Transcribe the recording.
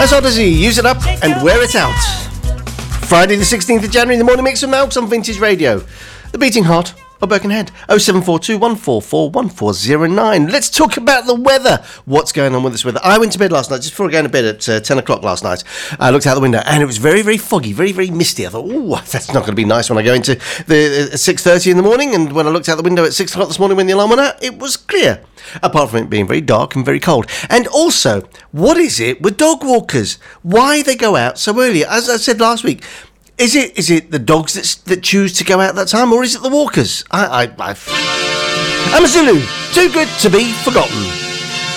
That's Odyssey. Use it up and wear it out. Friday the 16th of January, the morning mix with Malks on Vintage Radio. The beating heart of Birkenhead. 0742 144 1409. Let's talk about the weather. What's going on with this weather? I went to bed last night, just before going to bed at 10 o'clock last night. I looked out the window and it was very, very foggy, very, very misty. I thought, oh, that's not going to be nice when I go into the 6:30 in the morning. And when I looked out the window at 6 o'clock this morning when the alarm went out, it was clear. Apart from it being very dark and very cold. And also, what is it with dog walkers? Why they go out so early? As I said last week, is it the dogs that choose to go out that time, or is it the walkers? I'm a Zulu, too good to be forgotten.